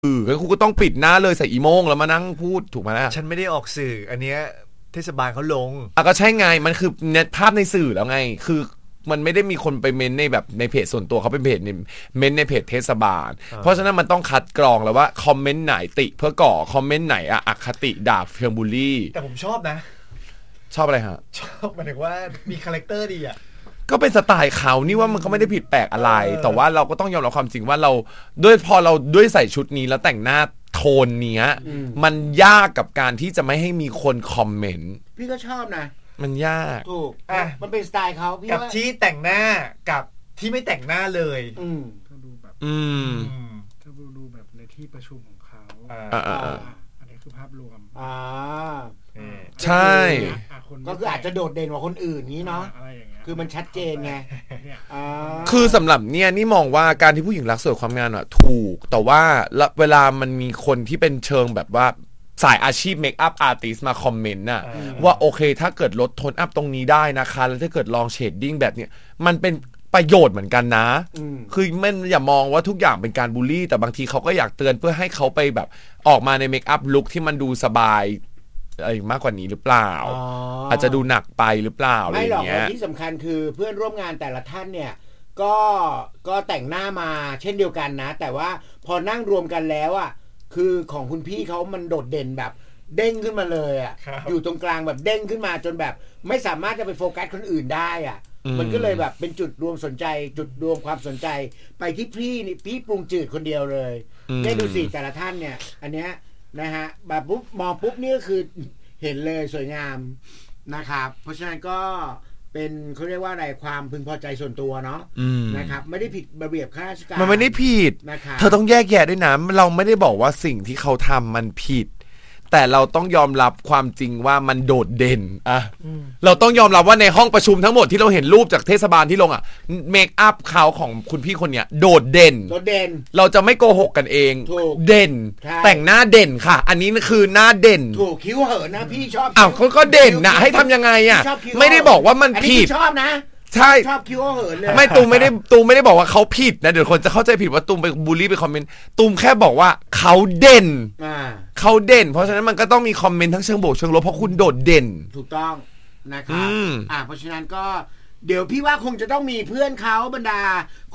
งั้นกูก็ต้องปิดหน้าเลยใส่อีโมงแล้วมานั่งพูดถูกไหมล่ะฉันไม่ได้ออกสื่ออันเนี้ยเทศบาลเขาลงก็ใช่ไงมันคือภาพในสื่อแล้วไงคือมันไม่ได้มีคนไปเมนในแบบในเพจส่วนตัวเขาเป็นเพจเมนในเพจเทศบาลเพราะฉะนั้นมันต้องคัดกรองแล้วว่าคอมเมนต์ไหนติเพื่อก่อคอมเมนต์ไหนอคติด่าเชิงบูลลี่แต่ผมชอบนะชอบอะไรฮะชอบหมายถึงว่ามีคาแรคเตอร์ดีอ่ะก็เป็นสไตล์เขานี่ว่ามันก็ไม่ได้ผิดแปลกอะไรแต่ว่าเราก็ต้องยอมรับความจริงว่าเราพอเราด้วยใส่ชุดนี้แล้วแต่งหน้าโทนเนี้ยมันยากกับการที่จะไม่ให้มีคนคอมเมนต์พี่ก็ชอบนะมันยากถูกมันเป็นสไตล์เขาพี่กับที่แต่งหน้ากับที่ไม่แต่งหน้าเลยก็ดูแบบถ้าดูแบบในที่ประชุมของเขาอันนี้คือภาพรวมใช่ก็คืออาจจะโดดเด่นกว่าคนอื่นนี้เนาะคือมันชัดเจนไงคือสำหรับเนี่ยนี่มองว่าการที่ผู้หญิงรักสวยความงามอ่ะถูกแต่ว่าเวลามันมีคนที่เป็นเชิงแบบว่าสายอาชีพเมคอัพอาร์ติสต์มาคอมเมนต์น่ะว่าโอเคถ้าเกิดลดโทนอัพตรงนี้ได้นะคะแล้วถ้าเกิดลองเชดดิ้งแบบเนี้ยมันเป็นประโยชน์เหมือนกันนะคือมันอย่ามองว่าทุกอย่างเป็นการบูลลี่แต่บางทีเขาก็อยากเตือนเพื่อให้เขาไปแบบออกมาในเมคอัพลุคที่มันดูสบายอะไรมากกว่านี้หรือเปล่า อาจจะดูหนักไปหรือเปล่าอะไรอย่างเงี้ยไม่หรอกที่สำคัญคือเพื่อนร่วมงานแต่ละท่านเนี่ยก็แต่งหน้ามาเช่นเดียวกันนะแต่ว่าพอนั่งรวมกันแล้วอ่ะคือของคุณพี่เขามันโดดเด่นแบบเด้งขึ้นมาเลยอ่ะอยู่ตรงกลางแบบเด้งขึ้นมาจนแบบไม่สามารถจะไปโฟกัสคนอื่นได้อ่ะมันก็เลยแบบเป็นจุดรวมสนใจจุดรวมความสนใจไปที่พี่ปรุงจืดคนเดียวเลยได้ดูสิแต่ละท่านเนี่ยอันเนี้ยนะฮะแบบปุ๊บมองปุ๊บนี่ก็คือเห็นเลยสวยงามนะครับเพราะฉะนั้นก็เป็นเขาเรียกว่าอะไรความพึงพอใจส่วนตัวเนาะนะครับไม่ได้ผิดระเบียบข้าราชการมันไม่ได้ผิดเธอต้องแยกแยะด้วยนะเราไม่ได้บอกว่าสิ่งที่เขาทำมันผิดแต่เราต้องยอมรับความจริงว่ามันโดดเด่นเราต้องยอมรับว่าในห้องประชุมทั้งหมดที่เราเห็นรูปจากเทศบาลที่ลงเมคอัพเขาของคุณพี่คนเนี้ยโดดเด่นเราจะไม่โกหกกันเองเด่นแต่งหน้าเด่นค่ะอันนี้คือหน้าเด่นถูกคิ้วเหินนะพี่ชอบเขาก็เด่นนะให้ทำยังไงไม่ได้บอกว่ามันผิดชอบนะใช่ชอบคิ้วเหินเลยไม่ตูมไม่ได้บอกว่าเขาผิดนะเดี๋ยวคนจะเข้าใจผิดว่าตูมไปบูลลี่ไปคอมเมนต์ตูมแค่บอกว่าเขาเด่นเพราะฉะนั้นมันก็ต้องมีคอมเมนต์ทั้งเชิงบวกเชิงลบเพราะคุณโดดเด่นถูกต้องนะครับเพราะฉะนั้นก็เดี๋ยวพี่ว่าคงจะต้องมีเพื่อนเขาบรรดา